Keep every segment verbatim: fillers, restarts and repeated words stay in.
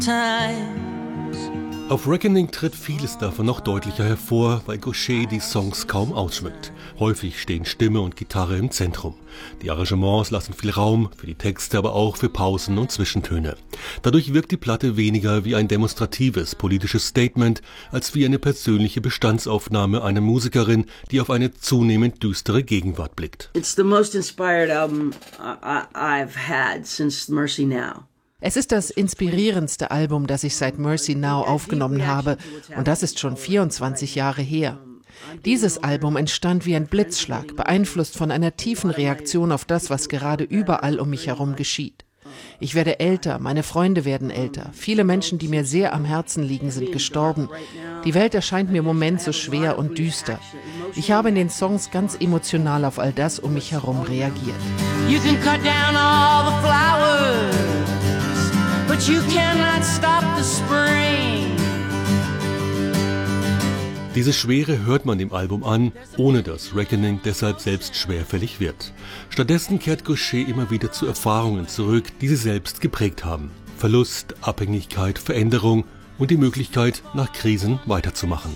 Auf Reckoning tritt vieles davon noch deutlicher hervor, weil Gaucher die Songs kaum ausschmückt. Häufig stehen Stimme und Gitarre im Zentrum. Die Arrangements lassen viel Raum, für die Texte, aber auch für Pausen und Zwischentöne. Dadurch wirkt die Platte weniger wie ein demonstratives politisches Statement, als wie eine persönliche Bestandsaufnahme einer Musikerin, die auf eine zunehmend düstere Gegenwart blickt. It's the most inspired album I- I've had since Mercy Now. Es ist das inspirierendste Album, das ich seit Mercy Now aufgenommen habe, und das ist schon vierundzwanzig Jahre her. Dieses Album entstand wie ein Blitzschlag, beeinflusst von einer tiefen Reaktion auf das, was gerade überall um mich herum geschieht. Ich werde älter, meine Freunde werden älter. Viele Menschen, die mir sehr am Herzen liegen, sind gestorben. Die Welt erscheint mir im Moment so schwer und düster. Ich habe in den Songs ganz emotional auf all das um mich herum reagiert. You can cut down all the flowers, but you cannot stop the spring. Diese Schwere hört man dem Album an, ohne dass Reckoning deshalb selbst schwerfällig wird. Stattdessen kehrt Gaucher immer wieder zu Erfahrungen zurück, die sie selbst geprägt haben. Verlust, Abhängigkeit, Veränderung und die Möglichkeit, nach Krisen weiterzumachen.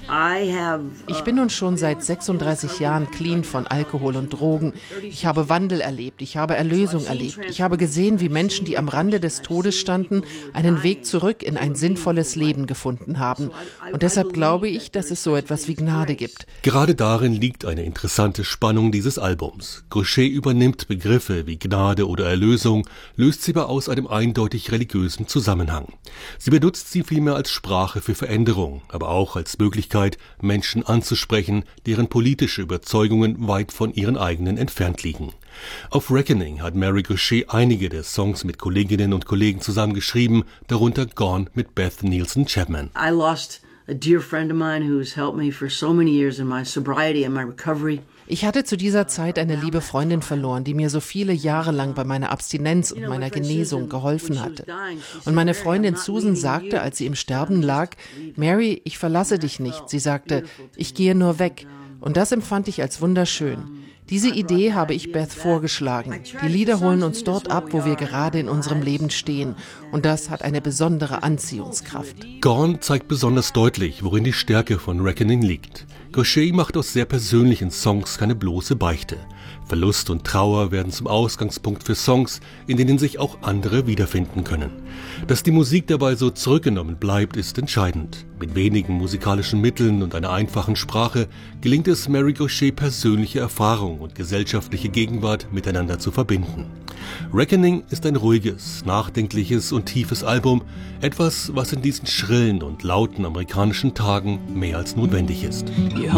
Ich bin nun schon seit sechsunddreißig Jahren clean von Alkohol und Drogen. Ich habe Wandel erlebt, ich habe Erlösung erlebt. Ich habe gesehen, wie Menschen, die am Rande des Todes standen, einen Weg zurück in ein sinnvolles Leben gefunden haben. Und deshalb glaube ich, dass es so etwas wie Gnade gibt. Gerade darin liegt eine interessante Spannung dieses Albums. Gaucher übernimmt Begriffe wie Gnade oder Erlösung, löst sie aber aus einem eindeutig religiösen Zusammenhang. Sie benutzt sie vielmehr als Sprache für Veränderung, aber auch als Möglichkeit, Menschen anzusprechen, deren politische Überzeugungen weit von ihren eigenen entfernt liegen. Auf Reckoning hat Mary Gaucher einige der Songs mit Kolleginnen und Kollegen zusammengeschrieben, darunter Gone mit Beth Nielsen Chapman. I lost a dear friend of mine who's helped me for so many years in my sobriety and my recovery. Ich hatte zu dieser Zeit eine liebe Freundin verloren, die mir so viele Jahre lang bei meiner Abstinenz und meiner Genesung geholfen hatte. Und meine Freundin Susan sagte, als sie im Sterben lag, Mary, ich verlasse dich nicht. Sie sagte, ich gehe nur weg. Und das empfand ich als wunderschön. Diese Idee habe ich Beth vorgeschlagen. Die Lieder holen uns dort ab, wo wir gerade in unserem Leben stehen. Und das hat eine besondere Anziehungskraft. Gone zeigt besonders deutlich, worin die Stärke von Reckoning liegt. Gaucher macht aus sehr persönlichen Songs keine bloße Beichte. Verlust und Trauer werden zum Ausgangspunkt für Songs, in denen sich auch andere wiederfinden können. Dass die Musik dabei so zurückgenommen bleibt, ist entscheidend. Mit wenigen musikalischen Mitteln und einer einfachen Sprache gelingt es Mary Gaucher, persönliche Erfahrung und gesellschaftliche Gegenwart miteinander zu verbinden. Reckoning ist ein ruhiges, nachdenkliches und tiefes Album, etwas, was in diesen schrillen und lauten amerikanischen Tagen mehr als notwendig ist.